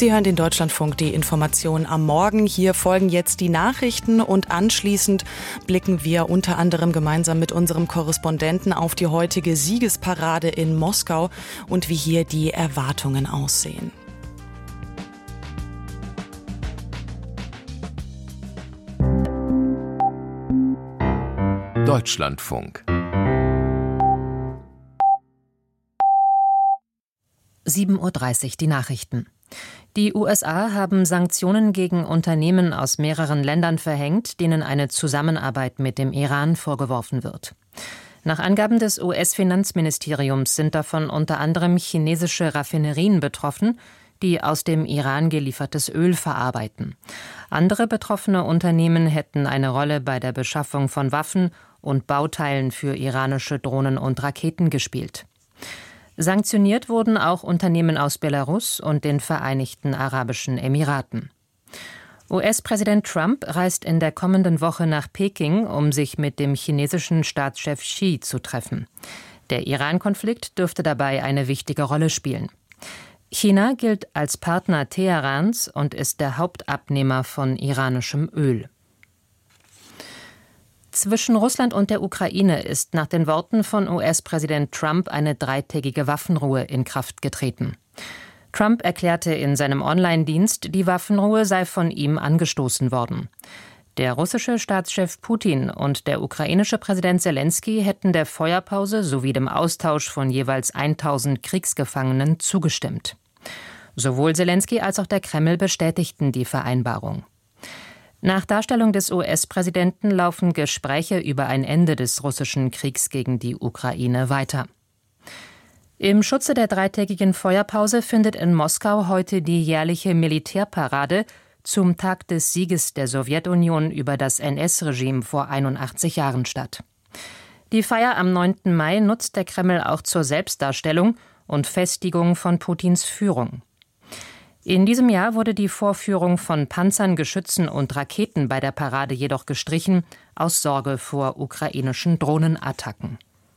Sie hören den Deutschlandfunk, die Information am Morgen. Hier folgen jetzt die Nachrichten und anschließend blicken wir unter anderem gemeinsam mit unserem Korrespondenten auf die heutige Siegesparade in Moskau und wie hier die Erwartungen aussehen. Deutschlandfunk. 7:30 Uhr die Nachrichten. Die USA haben Sanktionen gegen Unternehmen aus mehreren Ländern verhängt, denen eine Zusammenarbeit mit dem Iran vorgeworfen wird. Nach Angaben des US-Finanzministeriums sind davon unter anderem chinesische Raffinerien betroffen, die aus dem Iran geliefertes Öl verarbeiten. Andere betroffene Unternehmen hätten eine Rolle bei der Beschaffung von Waffen und Bauteilen für iranische Drohnen und Raketen gespielt. Sanktioniert wurden auch Unternehmen aus Belarus und den Vereinigten Arabischen Emiraten. US-Präsident Trump reist in der kommenden Woche nach Peking, um sich mit dem chinesischen Staatschef Xi zu treffen. Der Iran-Konflikt dürfte dabei eine wichtige Rolle spielen. China gilt als Partner Teherans und ist der Hauptabnehmer von iranischem Öl. Zwischen Russland und der Ukraine ist nach den Worten von US-Präsident Trump eine 3-tägige Waffenruhe in Kraft getreten. Trump erklärte in seinem Online-Dienst, die Waffenruhe sei von ihm angestoßen worden. Der russische Staatschef Putin und der ukrainische Präsident Selenskyj hätten der Feuerpause sowie dem Austausch von jeweils 1000 Kriegsgefangenen zugestimmt. Sowohl Selenskyj als auch der Kreml bestätigten die Vereinbarung. Nach Darstellung des US-Präsidenten laufen Gespräche über ein Ende des russischen Kriegs gegen die Ukraine weiter. Im Schutze der 3-tägigen Feuerpause findet in Moskau heute die jährliche Militärparade zum Tag des Sieges der Sowjetunion über das NS-Regime vor 81 Jahren statt. Die Feier am 9. Mai nutzt der Kreml auch zur Selbstdarstellung und Festigung von Putins Führung. In diesem Jahr wurde die Vorführung von Panzern, Geschützen und Raketen bei der Parade jedoch gestrichen, aus Sorge vor ukrainischen Drohnenattacken.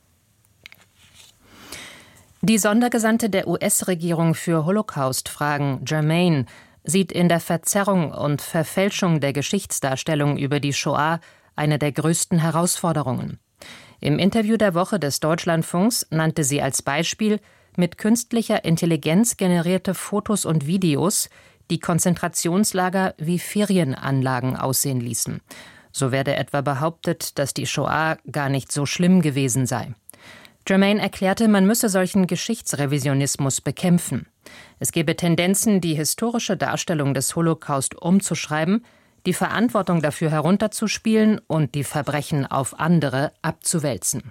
Die Sondergesandte der US-Regierung für Holocaust-Fragen, Germain, sieht in der Verzerrung und Verfälschung der Geschichtsdarstellung über die Shoah eine der größten Herausforderungen. Im Interview der Woche des Deutschlandfunks nannte sie als Beispiel mit künstlicher Intelligenz generierte Fotos und Videos, die Konzentrationslager wie Ferienanlagen aussehen ließen. So werde etwa behauptet, dass die Shoah gar nicht so schlimm gewesen sei. Germain erklärte, man müsse solchen Geschichtsrevisionismus bekämpfen. Es gebe Tendenzen, die historische Darstellung des Holocaust umzuschreiben, die Verantwortung dafür herunterzuspielen und die Verbrechen auf andere abzuwälzen.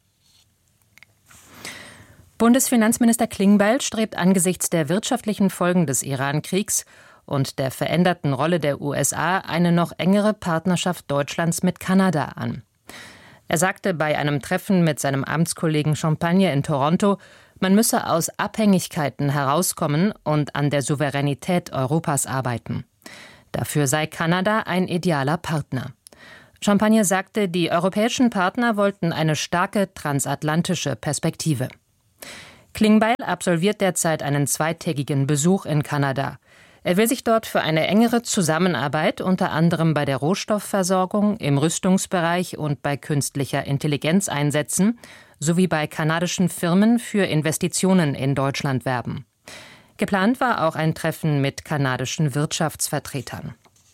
Bundesfinanzminister Klingbeil strebt angesichts der wirtschaftlichen Folgen des Iran-Kriegs und der veränderten Rolle der USA eine noch engere Partnerschaft Deutschlands mit Kanada an. Er sagte bei einem Treffen mit seinem Amtskollegen Champagne in Toronto, man müsse aus Abhängigkeiten herauskommen und an der Souveränität Europas arbeiten. Dafür sei Kanada ein idealer Partner. Champagne sagte, die europäischen Partner wollten eine starke transatlantische Perspektive. Klingbeil absolviert derzeit einen 2-tägigen Besuch in Kanada. Er will sich dort für eine engere Zusammenarbeit unter anderem bei der Rohstoffversorgung, im Rüstungsbereich und bei künstlicher Intelligenz einsetzen, sowie bei kanadischen Firmen für Investitionen in Deutschland werben. Geplant war auch ein Treffen mit kanadischen Wirtschaftsvertretern.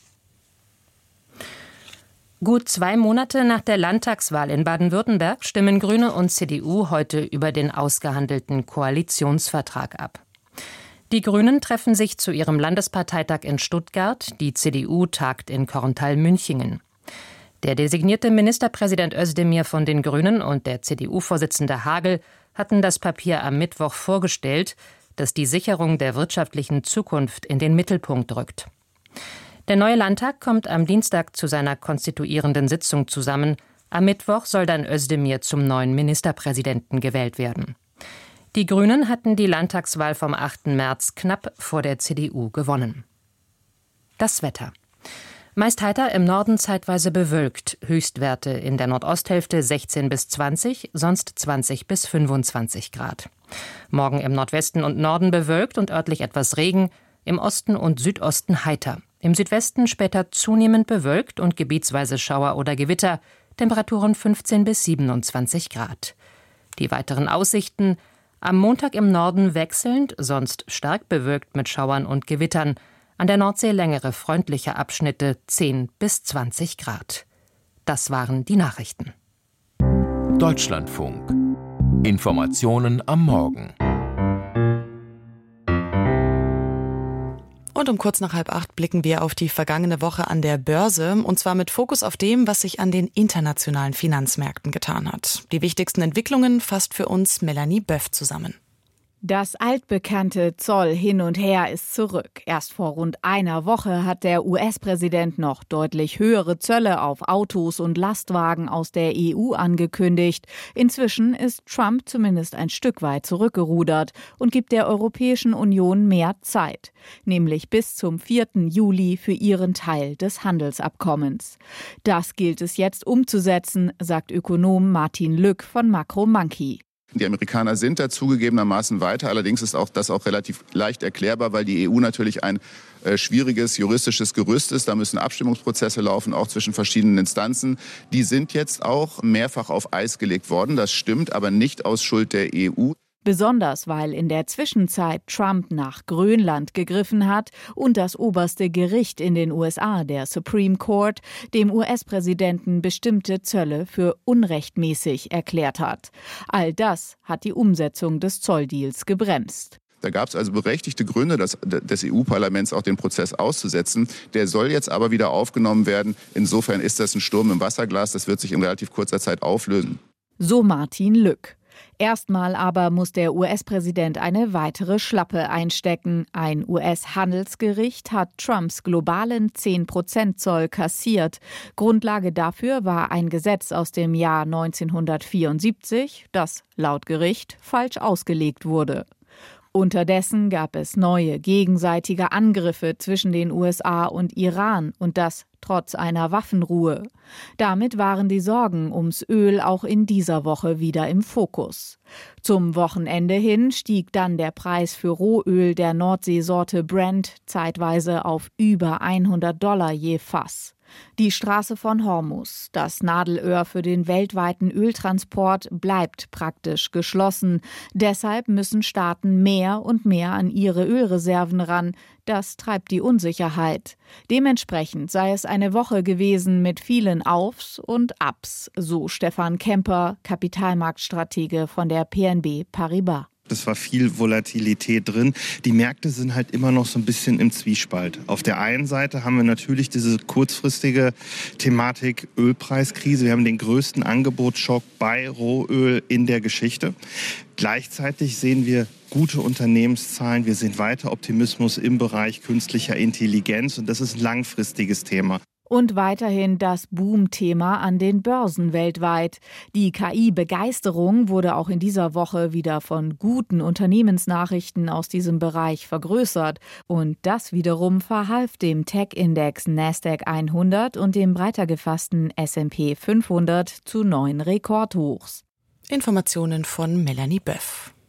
Gut 2 Monate nach der Landtagswahl in Baden-Württemberg stimmen Grüne und CDU heute über den ausgehandelten Koalitionsvertrag ab. Die Grünen treffen sich zu ihrem Landesparteitag in Stuttgart, die CDU tagt in Korntal-Münchingen. Der designierte Ministerpräsident Özdemir von den Grünen und der CDU-Vorsitzende Hagel hatten das Papier am Mittwoch vorgestellt, das die Sicherung der wirtschaftlichen Zukunft in den Mittelpunkt rückt. Der neue Landtag kommt am Dienstag zu seiner konstituierenden Sitzung zusammen. Am Mittwoch soll dann Özdemir zum neuen Ministerpräsidenten gewählt werden. Die Grünen hatten die Landtagswahl vom 8. März knapp vor der CDU gewonnen. Das Wetter. Meist heiter, im Norden zeitweise bewölkt. Höchstwerte in der Nordosthälfte 16 bis 20, sonst 20 bis 25 Grad. Morgen im Nordwesten und Norden bewölkt und örtlich etwas Regen. im Osten und Südosten heiter. Im Südwesten später zunehmend bewölkt und gebietsweise Schauer oder Gewitter. Temperaturen 15 bis 27 Grad. Die weiteren Aussichten: am Montag im Norden wechselnd, sonst stark bewölkt mit Schauern und Gewittern. An der Nordsee längere freundliche Abschnitte 10 bis 20 Grad. Das waren die Nachrichten. Deutschlandfunk. Informationen am Morgen. Und um kurz nach 7:30 blicken wir auf die vergangene Woche an der Börse, und zwar mit Fokus auf dem, was sich an den internationalen Finanzmärkten getan hat. Die wichtigsten Entwicklungen fasst für uns Melanie Böff zusammen. Das altbekannte Zoll hin und her ist zurück. Erst vor rund einer Woche hat der US-Präsident noch deutlich höhere Zölle auf Autos und Lastwagen aus der EU angekündigt. Inzwischen ist Trump zumindest ein Stück weit zurückgerudert und gibt der Europäischen Union mehr Zeit, nämlich bis zum 4. Juli für ihren Teil des Handelsabkommens. Das gilt es jetzt umzusetzen, sagt Ökonom Martin Lück von Macro Monkey. Die Amerikaner sind da zugegebenermaßen weiter. Allerdings ist das auch relativ leicht erklärbar, weil die EU natürlich ein schwieriges juristisches Gerüst ist. Da müssen Abstimmungsprozesse laufen, auch zwischen verschiedenen Instanzen. Die sind jetzt auch mehrfach auf Eis gelegt worden. Das stimmt, aber nicht aus Schuld der EU. Besonders, weil in der Zwischenzeit Trump nach Grönland gegriffen hat und das oberste Gericht in den USA, der Supreme Court, dem US-Präsidenten bestimmte Zölle für unrechtmäßig erklärt hat. All das hat die Umsetzung des Zolldeals gebremst. Da gab es also berechtigte Gründe des EU-Parlaments, auch den Prozess auszusetzen. Der soll jetzt aber wieder aufgenommen werden. Insofern ist das ein Sturm im Wasserglas. Das wird sich in relativ kurzer Zeit auflösen. So Martin Lück. Erstmal aber muss der US-Präsident eine weitere Schlappe einstecken. Ein US-Handelsgericht hat Trumps globalen 10% Zoll kassiert. Grundlage dafür war ein Gesetz aus dem Jahr 1974, das laut Gericht falsch ausgelegt wurde. Unterdessen gab es neue gegenseitige Angriffe zwischen den USA und Iran, und das trotz einer Waffenruhe. Damit waren die Sorgen ums Öl auch in dieser Woche wieder im Fokus. Zum Wochenende hin stieg dann der Preis für Rohöl der Nordseesorte Brent zeitweise auf über $100 je Fass. Die Straße von Hormuz, das Nadelöhr für den weltweiten Öltransport, bleibt praktisch geschlossen. Deshalb müssen Staaten mehr und mehr an ihre Ölreserven ran. Das treibt die Unsicherheit. Dementsprechend sei es eine Woche gewesen mit vielen Aufs und Abs, so Stefan Kemper, Kapitalmarktstratege von der BNP Paribas. Es war viel Volatilität drin. Die Märkte sind halt immer noch so ein bisschen im Zwiespalt. Auf der einen Seite haben wir natürlich diese kurzfristige Thematik Ölpreiskrise. Wir haben den größten Angebotsschock bei Rohöl in der Geschichte. Gleichzeitig sehen wir gute Unternehmenszahlen. Wir sehen weiter Optimismus im Bereich künstlicher Intelligenz. Und das ist ein langfristiges Thema. Und weiterhin das Boom-Thema an den Börsen weltweit. Die KI-Begeisterung wurde auch in dieser Woche wieder von guten Unternehmensnachrichten aus diesem Bereich vergrößert. Und das wiederum verhalf dem Tech-Index Nasdaq 100 und dem breiter gefassten S&P 500 zu neuen Rekordhochs. Informationen von Melanie Böff.